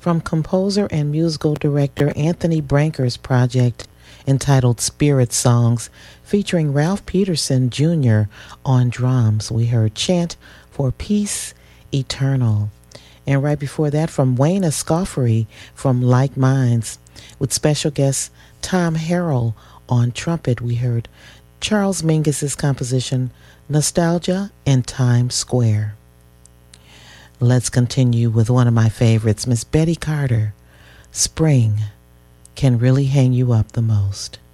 From composer and musical director Anthony Branker's project entitled Spirit Songs, featuring Ralph Peterson Jr. on drums, we heard Chant for Peace Eternal. And right before that, from Wayne Escoffery from Like Minds, with special guest Tom Harrell on trumpet, we heard Charles Mingus's composition Nostalgia in Times Square. Let's continue with one of my favorites, Miss Betty Carter. Spring can really hang you up the most.